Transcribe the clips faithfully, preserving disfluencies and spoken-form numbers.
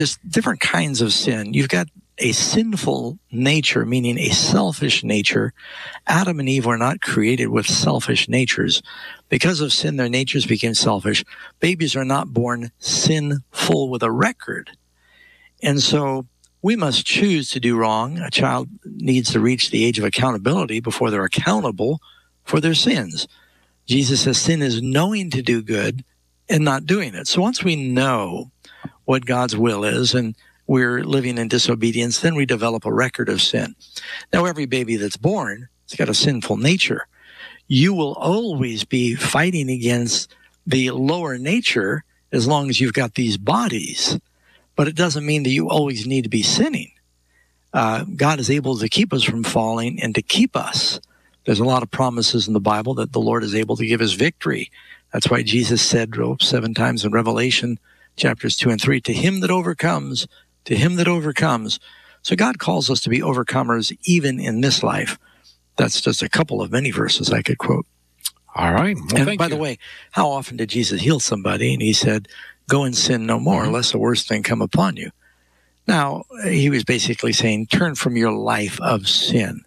there's different kinds of sin. You've got a sinful nature, meaning a selfish nature. Adam and Eve were not created with selfish natures. Because of sin, their natures became selfish. Babies are not born sinful with a record. And so we must choose to do wrong. A child needs to reach the age of accountability before they're accountable for their sins. Jesus says sin is knowing to do good and not doing it. So once we know what God's will is and we're living in disobedience, then we develop a record of sin. Now, every baby that's born has got a sinful nature. You will always be fighting against the lower nature as long as you've got these bodies. But it doesn't mean that you always need to be sinning. Uh, God is able to keep us from falling and to keep us. There's a lot of promises in the Bible that the Lord is able to give us victory. That's why Jesus said oh, seven times in Revelation, chapters two and three, to him that overcomes, to him that overcomes. So God calls us to be overcomers even in this life. That's just a couple of many verses I could quote. All right. Well, and thank by you. the way, how often did Jesus heal somebody? And he said, go and sin no more, Mm-hmm. lest the worst thing come upon you. Now, he was basically saying, turn from your life of sin.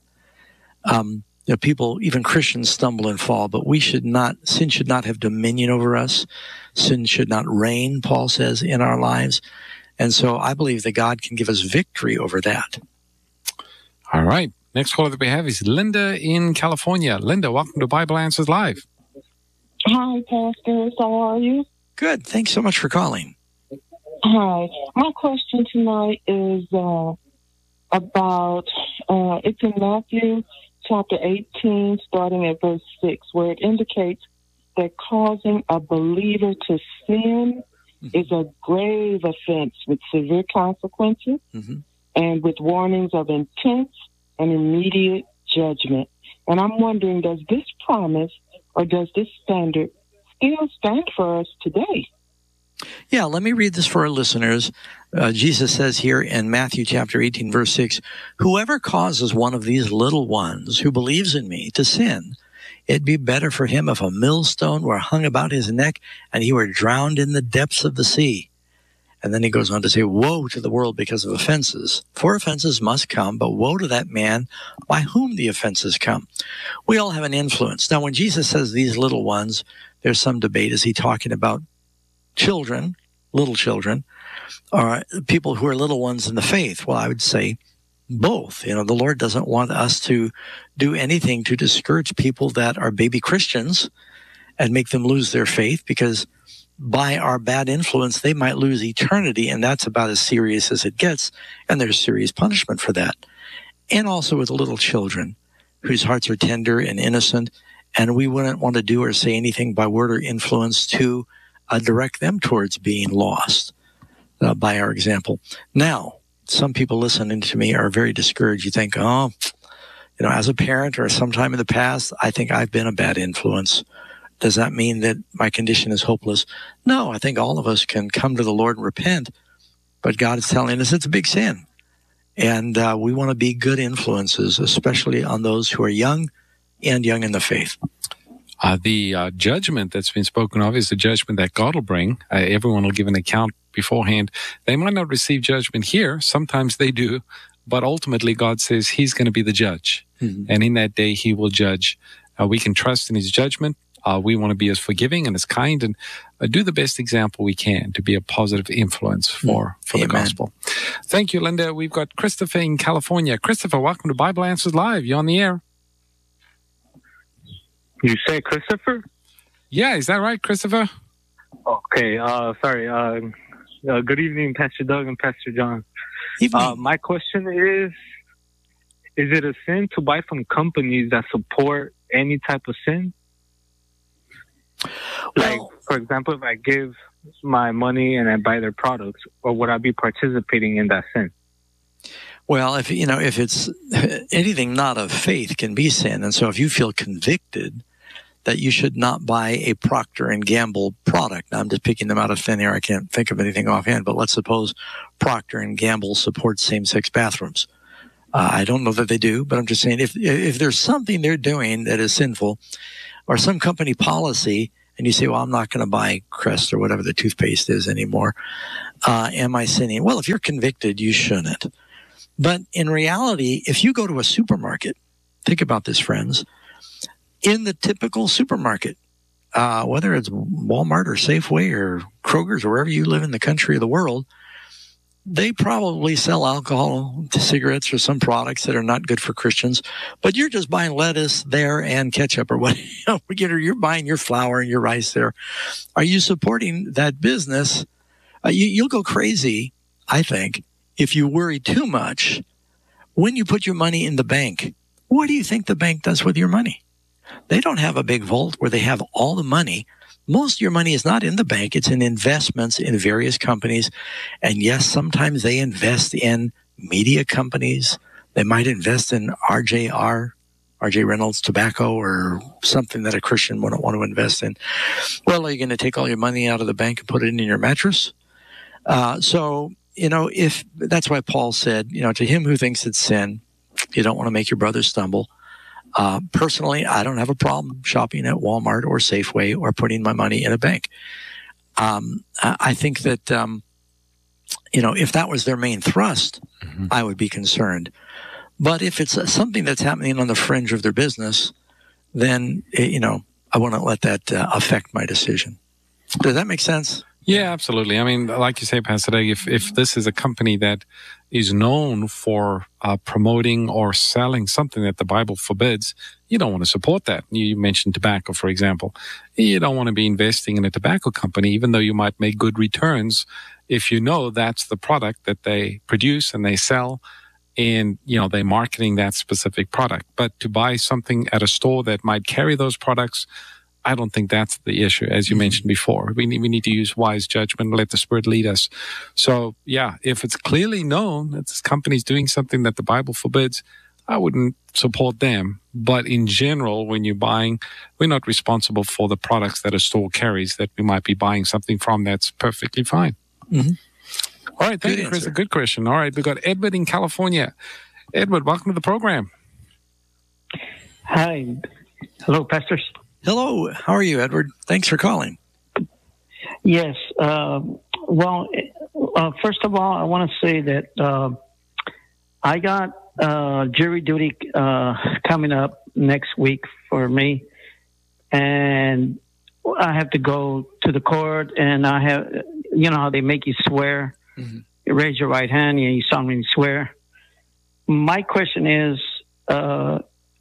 Um, you know, people, even Christians, stumble and fall, but we should not, sin should not have dominion over us. Sin should not reign, Paul says, in our lives. And so I believe that God can give us victory over that. All right. Next caller that we have is Linda in California. Linda, welcome to Bible Answers Live. Hi, pastors. How are you? Good. Thanks so much for calling. Hi. My question tonight is uh, about, uh, it's in Matthew chapter eighteen, starting at verse six, where it indicates that causing a believer to sin mm-hmm. is a grave offense with severe consequences mm-hmm. and with warnings of intense and immediate judgment. And I'm wondering, does this promise or does this standard still stand for us today? Yeah, let me read this for our listeners. Uh, Jesus says here in Matthew chapter eighteen, verse six, whoever causes one of these little ones who believes in me to sin, it'd be better for him if a millstone were hung about his neck and he were drowned in the depths of the sea. And then he goes on to say, woe to the world because of offenses. For offenses must come, but woe to that man by whom the offenses come. We all have an influence. Now, when Jesus says these little ones, there's some debate. Is he talking about children, little children, or people who are little ones in the faith? Well, I would say both. You know, the Lord doesn't want us to do anything to discourage people that are baby Christians and make them lose their faith, because by our bad influence, they might lose eternity, and that's about as serious as it gets, and there's serious punishment for that. And also with little children whose hearts are tender and innocent, and we wouldn't want to do or say anything by word or influence to uh, direct them towards being lost uh, by our example. Now, some people listening to me are very discouraged. You think, oh, you know, as a parent or sometime in the past, I think I've been a bad influence. Does that mean that my condition is hopeless? No, I think all of us can come to the Lord and repent, but God is telling us it's a big sin. And uh, we want to be good influences, especially on those who are young and young in the faith. Uh, the uh, judgment that's been spoken of is the judgment that God will bring. Uh, everyone will give an account beforehand. They might not receive judgment here. Sometimes they do. But ultimately, God says he's going to be the judge. Mm-hmm. And in that day, he will judge. Uh, we can trust in his judgment. Uh, we want to be as forgiving and as kind and uh, do the best example we can to be a positive influence for, for the gospel. Thank you, Linda. We've got Christopher in California. Christopher, welcome to Bible Answers Live. You're on the air. You say Christopher? Yeah, is that right, Christopher? Okay, uh, sorry. Uh, uh, good evening, Pastor Doug and Pastor John. Evening. Uh, my question is, is it a sin to buy from companies that support any type of sin? Like, Well, for example, if I give my money and I buy their products, or would I be participating in that sin? Well, if you know, if it's anything not of faith can be sin, and so if you feel convicted that you should not buy a Procter and Gamble product, now I'm just picking them out of thin air. I can't think of anything offhand, but let's suppose Procter and Gamble supports same-sex bathrooms. Uh, I don't know that they do, but I'm just saying if if there's something they're doing that is sinful, or some company policy and you say, well, I'm not going to buy Crest or whatever the toothpaste is anymore. Uh, am I sinning? Well, if you're convicted, you shouldn't. But in reality, if you go to a supermarket, think about this, friends, in the typical supermarket, uh, whether it's Walmart or Safeway or Kroger's or wherever you live in the country or the world, they probably sell alcohol, cigarettes, or some products that are not good for Christians. But you're just buying lettuce there and ketchup or what, you know, you're buying your flour and your rice there. Are you supporting that business? Uh, you, you'll go crazy, I think, if you worry too much when you put your money in the bank. What do you think the bank does with your money? They don't have a big vault where they have all the money. Most of your money is not in the bank. It's in investments in various companies. And yes, sometimes they invest in media companies. They might invest in R J R, R J Reynolds Tobacco, or something that a Christian wouldn't want to invest in. Well, are you going to take all your money out of the bank and put it in your mattress? Uh, so, you know, if that's why Paul said, you know, to him who thinks it's sin, you don't want to make your brother stumble. Uh, personally, I don't have a problem shopping at Walmart or Safeway or putting my money in a bank. Um, I think that, um, you know, if that was their main thrust, mm-hmm. I would be concerned. But if it's something that's happening on the fringe of their business, then, you know, I wouldn't let that uh, affect my decision. Does that make sense? Yeah, absolutely. I mean, like you say, Pastor Dag, if, if this is a company that is known for uh, promoting or selling something that the Bible forbids, you don't want to support that. You mentioned tobacco, for example. You don't want to be investing in a tobacco company, even though you might make good returns if you know that's the product that they produce and they sell, and, you know, they're marketing that specific product. But to buy something at a store that might carry those products, I don't think that's the issue, as you mm-hmm. mentioned before. We need, we need to use wise judgment, let the Spirit lead us. So, yeah, if it's clearly known that this company's doing something that the Bible forbids, I wouldn't support them. But in general, when you're buying, we're not responsible for the products that a store carries that we might be buying something from. That's perfectly fine. Mm-hmm. All right, thank Good you, Chris. answer. A good question. All right, we've got Edward in California. Edward, welcome to the program. Hi. Hello, pastors. Hello. How are you, Edward? Thanks for calling. Yes. Uh, well, uh, first of all, I want to say that uh, I got uh, jury duty uh, coming up next week for me, and I have to go to the court, and I have, you know how they make you swear. Mm-hmm. You raise your right hand and you solemnly swear. My question is, uh,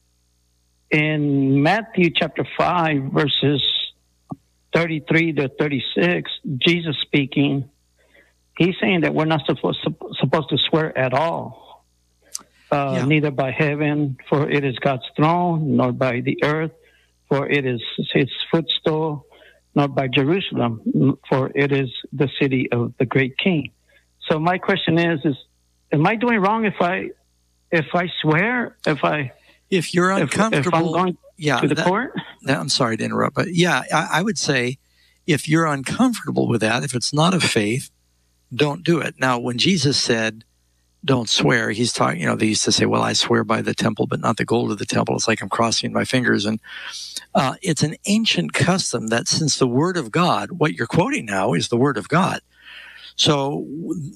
in Matthew chapter five, verses thirty-three to thirty-six, Jesus speaking, he's saying that we're not supposed to, supposed to swear at all, uh, yeah. neither by heaven, for it is God's throne, nor by the earth, for it is his footstool, nor by Jerusalem, for it is the city of the great King. So my question is, is am I doing wrong if I if I swear, if I if you're uncomfortable, if, if I'm going yeah, to the that, court? That, I'm sorry to interrupt, but yeah, I, I would say if you're uncomfortable with that, if it's not of faith, don't do it. Now, when Jesus said, "Don't swear," he's talking. You know, they used to say, "Well, I swear by the temple, but not the gold of the temple." It's like I'm crossing my fingers, and uh, it's an ancient custom that since the Word of God, what you're quoting now is the Word of God. So,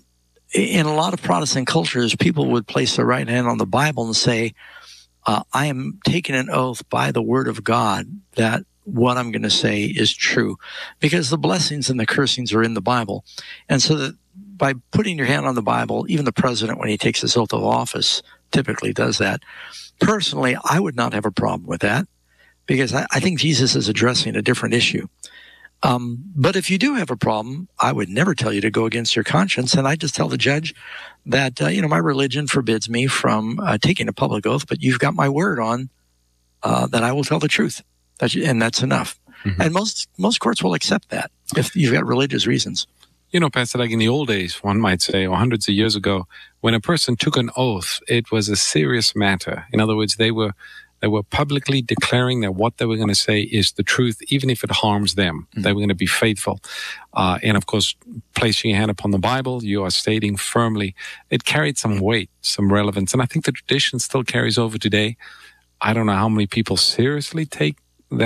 in a lot of Protestant cultures, people would place their right hand on the Bible and say, uh, I am taking an oath by the Word of God that what I'm going to say is true, because the blessings and the cursings are in the Bible. And so that by putting your hand on the Bible, even the president, when he takes his oath of office, typically does that. Personally, I would not have a problem with that, because I, I think Jesus is addressing a different issue. Um, but if you do have a problem, I would never tell you to go against your conscience. And I just tell the judge that, uh, you know, my religion forbids me from uh, taking a public oath, but you've got my word on uh, that I will tell the truth. That you, and that's enough. Mm-hmm. And most most courts will accept that if you've got religious reasons. You know, Pastor, like in the old days, one might say, or hundreds of years ago, when a person took an oath, it was a serious matter. In other words, they were They were publicly declaring that what they were going to say is the truth, even if it harms them. Mm-hmm. They were going to be faithful. Uh, and, of course, placing your hand upon the Bible, you are stating firmly. It carried some weight, some relevance. And I think the tradition still carries over today. I don't know how many people seriously take that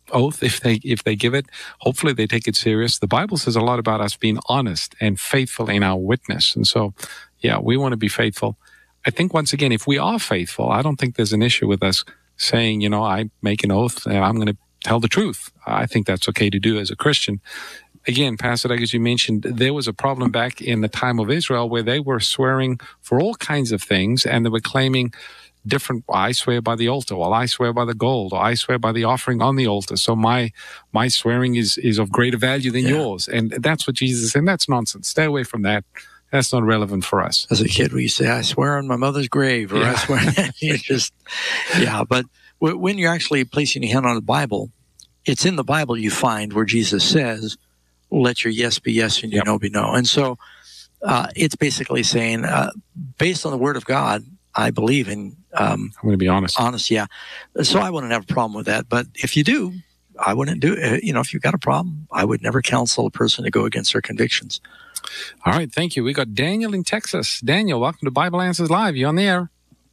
oath, if they if they give it, hopefully they take it serious. The Bible says a lot about us being honest and faithful in our witness. And so, yeah, we want to be faithful. I think, once again, if we are faithful, I don't think there's an issue with us saying, you know, I make an oath and I'm going to tell the truth. I think that's okay to do as a Christian. Again, Pastor Doug, as you mentioned, there was a problem back in the time of Israel where they were swearing for all kinds of things, and they were claiming different, I swear by the altar, or I swear by the gold, or I swear by the offering on the altar. So my my swearing is, is of greater value than yeah. yours. And that's what Jesus said. And that's nonsense. Stay away from that. That's not relevant for us. As a kid, we used to say, I swear on my mother's grave, or yeah. I swear. You just, yeah. But w- when you're actually placing your hand on the Bible, it's in the Bible you find where Jesus says, let your yes be yes and your yep. no be no. And so uh, it's basically saying, uh, based on the Word of God, I believe in. Um, I'm going to be honest. Honest, yeah. So I wouldn't have a problem with that. But if you do, I wouldn't do it. You know, if you've got a problem, I would never counsel a person to go against their convictions. All right, thank you. We got Daniel in Texas. Daniel, welcome to Bible Answers Live. You're on the air.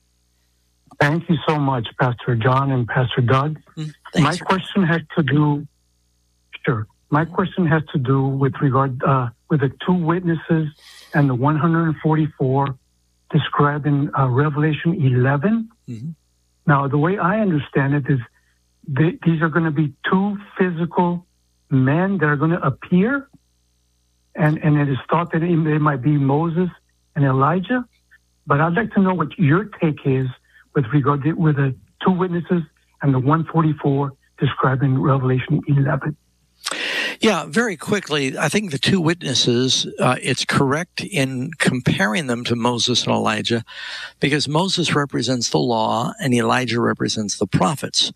Thank you so much, Pastor John and Pastor Doug. Mm, My question has to do, sure. My question has to do with regard uh, with the two witnesses and the one hundred forty-four described in uh, Revelation eleven. Mm-hmm. Now, the way I understand it is th- these are going to be two physical men that are going to appear, and, and it is thought that it, they might be Moses and Elijah. But I'd like to know what your take is with regard to with the two witnesses and the one forty-four described in Revelation eleven. Yeah, very quickly, I think the two witnesses, uh, it's correct in comparing them to Moses and Elijah, because Moses represents the law and Elijah represents the prophets.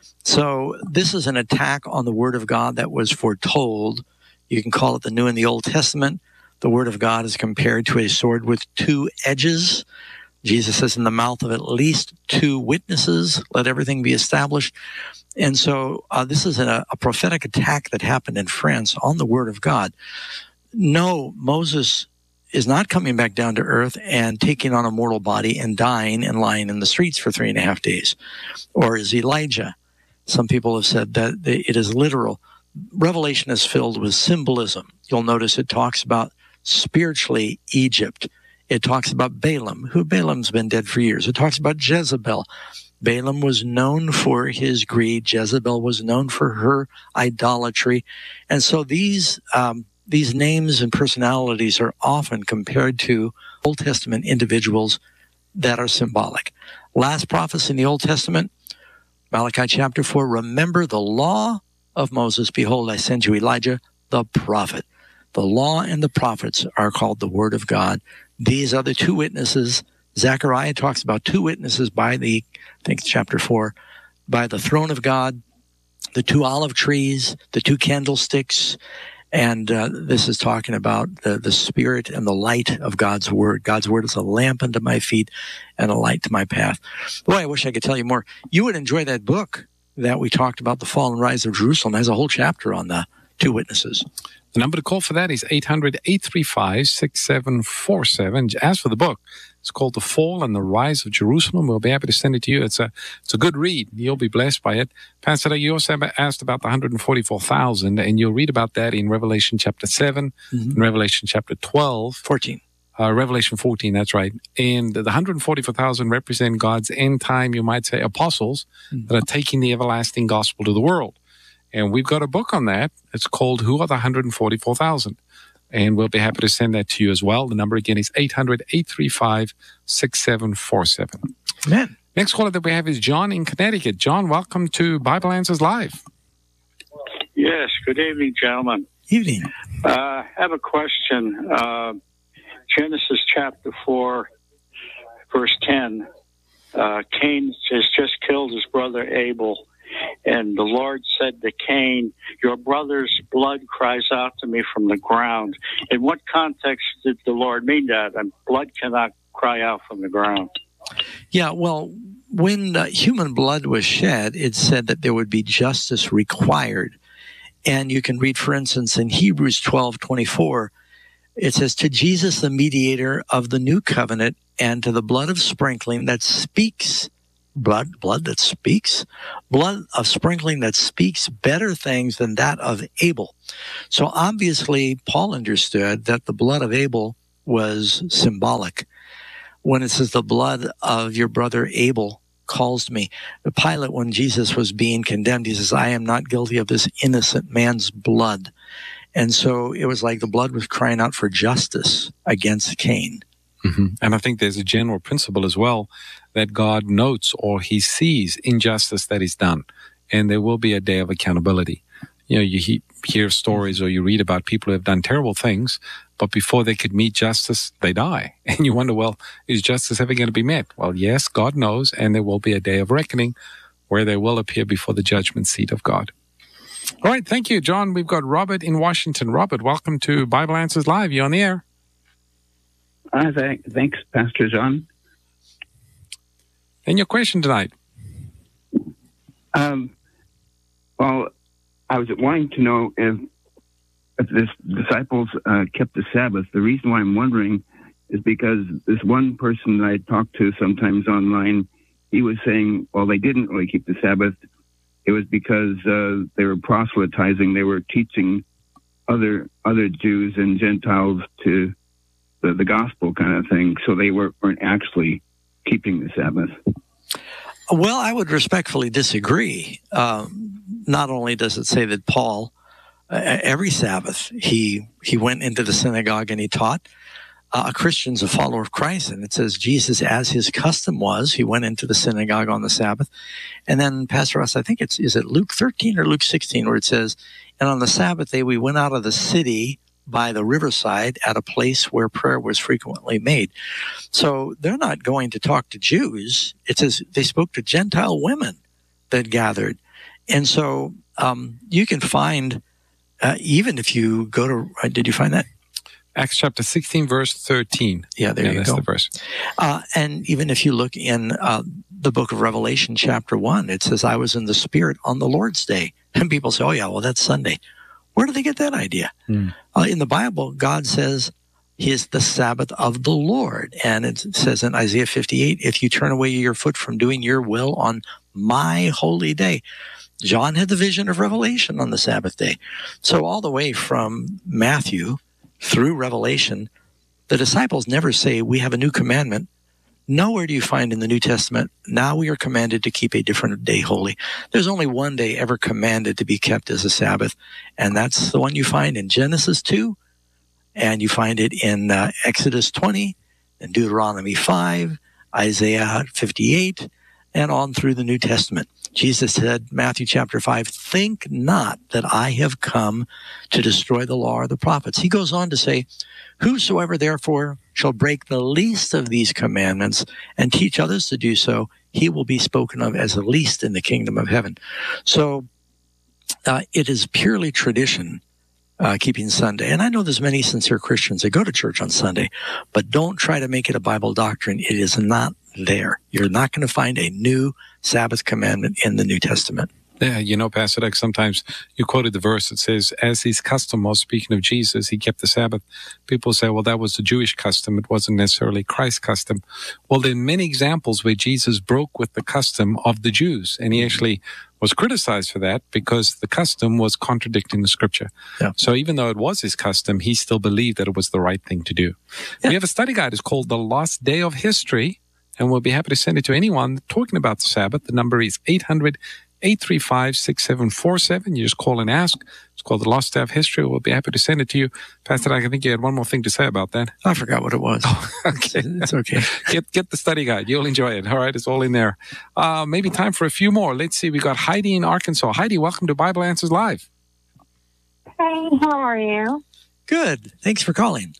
So this is an attack on the Word of God that was foretold. You can call it the New and the Old Testament. The Word of God is compared to a sword with two edges. Jesus says, in the mouth of at least two witnesses, let everything be established. And so uh, this is a, a prophetic attack that happened in France on the Word of God. No, Moses is not coming back down to earth and taking on a mortal body and dying and lying in the streets for three and a half days. Or is Elijah? Some people have said that it is literal. Revelation is filled with symbolism. You'll notice it talks about spiritually Egypt. It talks about Balaam, who Balaam's been dead for years. It talks about Jezebel. Balaam was known for his greed. Jezebel was known for her idolatry. And so these um, these names and personalities are often compared to Old Testament individuals that are symbolic. Last prophecy in the Old Testament, Malachi chapter four, remember the law of Moses. Behold, I send you Elijah, the prophet. The law and the prophets are called the Word of God. These are the two witnesses. Zechariah talks about two witnesses by the, I think chapter four, by the throne of God, the two olive trees, the two candlesticks, and uh, this is talking about the, the spirit and the light of God's Word. God's Word is a lamp unto my feet and a light to my path. Boy, I wish I could tell you more. You would enjoy that book that we talked about, The Fall and Rise of Jerusalem. It has a whole chapter on the two witnesses. The number to call for that is eight hundred, eight three five, six seven four seven. As for the book, it's called The Fall and the Rise of Jerusalem. We'll be happy to send it to you. It's a it's a good read. You'll be blessed by it. Pastor, you also asked about the one hundred forty-four thousand, and you'll read about that in Revelation chapter seven, mm-hmm. and Revelation chapter twelve. fourteen. Uh, Revelation fourteen, that's right. And the one hundred forty-four thousand represent God's end time, you might say, apostles mm-hmm. that are taking the everlasting gospel to the world. And we've got a book on that. It's called Who Are the one hundred forty-four thousand? And we'll be happy to send that to you as well. The number again is eight hundred, eight three five, six seven four seven. Amen. Next caller that we have is John in Connecticut. John, welcome to Bible Answers Live. Yes, good evening, gentlemen. Evening. Uh, I have a question. Uh, Genesis chapter four, verse ten. Uh, Cain has just killed his brother Abel. And the Lord said to Cain, your brother's blood cries out to me from the ground. In what context did the Lord mean that? And blood cannot cry out from the ground. Yeah, well, when uh, human blood was shed, it said that there would be justice required. And you can read, for instance, in Hebrews twelve twenty-four, it says, to Jesus, the mediator of the new covenant, and to the blood of sprinkling that speaks blood, blood that speaks, blood of sprinkling that speaks better things than that of Abel. So obviously, Paul understood that the blood of Abel was symbolic. When it says the blood of your brother Abel calls me, the Pilate, when Jesus was being condemned, he says, I am not guilty of this innocent man's blood. And so it was like the blood was crying out for justice against Cain. Mm-hmm. And I think there's a general principle as well that God notes or he sees injustice that is done, and there will be a day of accountability. You know, you he- hear stories or you read about people who have done terrible things, but before they could meet justice, they die. And you wonder, well, is justice ever going to be met? Well, yes, God knows, and there will be a day of reckoning where they will appear before the judgment seat of God. All right, thank you, John. We've got Robert in Washington. Robert, welcome to Bible Answers Live. You're on the air. Uh, th- thanks, Pastor John. And your question tonight? Um, well, I was wanting to know if, if the disciples uh, kept the Sabbath. The reason why I'm wondering is because this one person that I talked to sometimes online, he was saying, well, they didn't really keep the Sabbath. It was because uh, they were proselytizing. They were teaching other other Jews and Gentiles to the, the gospel kind of thing. So they were, weren't actually keeping the Sabbath. Well, I would respectfully disagree. Um, not only does it say that Paul, uh, every Sabbath, he he went into the synagogue and he taught. Uh, a Christian's a follower of Christ, and it says Jesus, as his custom was, he went into the synagogue on the Sabbath. And then, Pastor Ross, I think it's, is it Luke thirteen or Luke sixteen, where it says, and on the Sabbath day we went out of the city by the riverside at a place where prayer was frequently made. So they're not going to talk to Jews. It says they spoke to Gentile women that gathered. And so um, you can find, uh, even if you go to, uh, did you find that? Acts chapter sixteen, verse thirteen. Yeah, there yeah, you that's go. The verse. Uh, and even if you look in uh, the book of Revelation, chapter one, it says, I was in the Spirit on the Lord's day. And people say, oh, yeah, well, that's Sunday. Where do they get that idea? Mm. Uh, in the Bible, God says he is the Sabbath of the Lord. And it says in Isaiah fifty-eight, if you turn away your foot from doing your will on my holy day. John had the vision of Revelation on the Sabbath day. So all the way from Matthew through Revelation, the disciples never say, we have a new commandment. Nowhere do you find in the New Testament, now we are commanded to keep a different day holy. There's only one day ever commanded to be kept as a Sabbath, and that's the one you find in Genesis two, and you find it in uh, Exodus twenty, and Deuteronomy five, Isaiah fifty-eight, and on through the New Testament. Jesus said, Matthew chapter five, think not that I have come to destroy the law or the prophets. He goes on to say, whosoever therefore shall break the least of these commandments and teach others to do so, he will be spoken of as the least in the kingdom of heaven. So uh, it is purely tradition, uh, keeping Sunday. And I know there's many sincere Christians that go to church on Sunday, but don't try to make it a Bible doctrine. It is not there. You're not going to find a new Sabbath commandment in the New Testament. Yeah, you know, Pastor Doug, sometimes you quoted the verse that says, as his custom was, speaking of Jesus, he kept the Sabbath. People say, well, that was the Jewish custom. It wasn't necessarily Christ's custom. Well, there are many examples where Jesus broke with the custom of the Jews, and he actually was criticized for that because the custom was contradicting the scripture. Yeah. So even though it was his custom, he still believed that it was the right thing to do. Yeah. We have a study guide. It's called The Lost Day of History, and we'll be happy to send it to anyone talking about the Sabbath. The number is eight hundred, eight three five, six seven four seven. You just call and ask. It's called The Lost Day of History. We'll be happy to send it to you. Pastor, I think you had one more thing to say about that. I forgot what it was. Oh, okay. It's okay. Get get the study guide. You'll enjoy it. All right, it's all in there. Uh, maybe time for a few more. Let's see. We got Heidi in Arkansas. Heidi, welcome to Bible Answers Live. Hey, how are you? Good. Thanks for calling.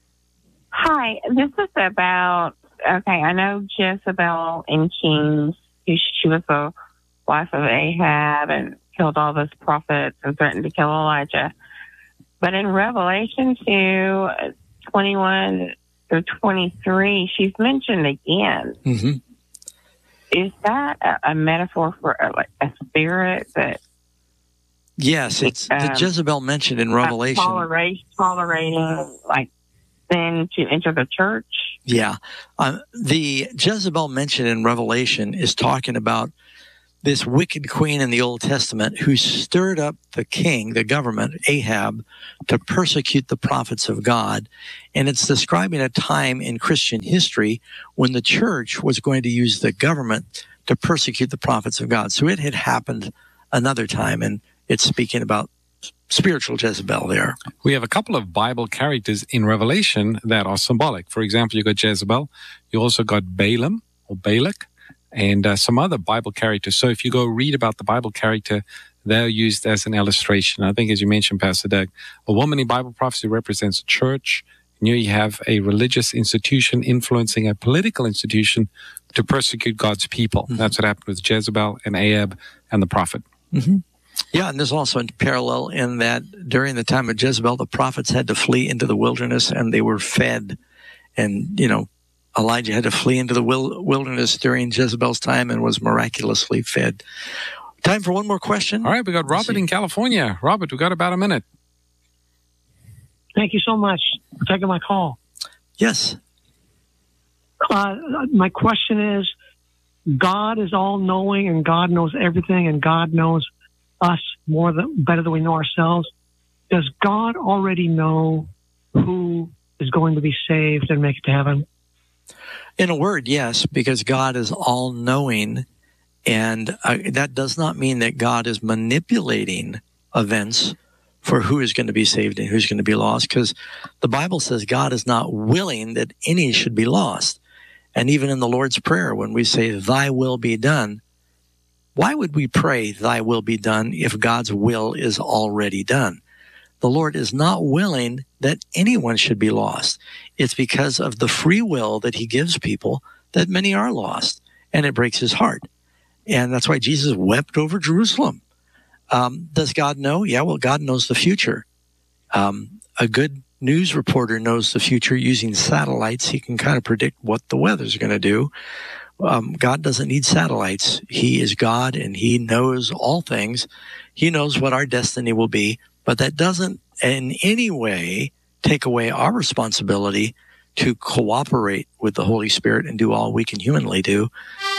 Hi. This is about, okay, I know Jezebel in Kings. She was the wife of Ahab and killed all those prophets and threatened to kill Elijah. But in Revelation two, twenty-one through twenty-three, she's mentioned again. Mm-hmm. Is that a, a metaphor for a, like a spirit that... Yes, it's um, the Jezebel mentioned in Revelation. Tolerate, tolerating, like, sin to enter the church? Yeah. Uh, the Jezebel mentioned in Revelation is talking about this wicked queen in the Old Testament who stirred up the king, the government, Ahab, to persecute the prophets of God. And it's describing a time in Christian history when the church was going to use the government to persecute the prophets of God. So it had happened another time, and it's speaking about spiritual Jezebel there. We have a couple of Bible characters in Revelation that are symbolic. For example, you got Jezebel. You also got Balaam or Balak, and uh, some other Bible characters. So if you go read about the Bible character, they're used as an illustration. I think, as you mentioned, Pastor Doug, a woman in Bible prophecy represents a church. And here you have a religious institution influencing a political institution to persecute God's people. Mm-hmm. That's what happened with Jezebel and Ahab and the prophet. Mm-hmm. Yeah, and there's also a parallel in that during the time of Jezebel, the prophets had to flee into the wilderness and they were fed. And, you know, Elijah had to flee into the wilderness during Jezebel's time and was miraculously fed. Time for one more question. All right, we got Robert in California. Robert, we got about a minute. Thank you so much for taking my call. Yes. Uh, my question is, God is all-knowing and God knows everything and God knows us more than better than we know ourselves. Does God already know who is going to be saved and make it to heaven? In a word, yes, because God is all-knowing, and uh, that does not mean that God is manipulating events for who is going to be saved and who's going to be lost, because the Bible says God is not willing that any should be lost. And even in the Lord's Prayer, when we say, "Thy will be done," why would we pray, "Thy will be done," if God's will is already done? The Lord is not willing that anyone should be lost. It's because of the free will that he gives people that many are lost, and it breaks his heart. And that's why Jesus wept over Jerusalem. Um, does God know? Yeah, well, God knows the future. Um, a good news reporter knows the future using satellites. He can kind of predict what the weather's going to do. Um, God doesn't need satellites. He is God, and he knows all things. He knows what our destiny will be, but that doesn't in any way take away our responsibility to cooperate with the Holy Spirit and do all we can humanly do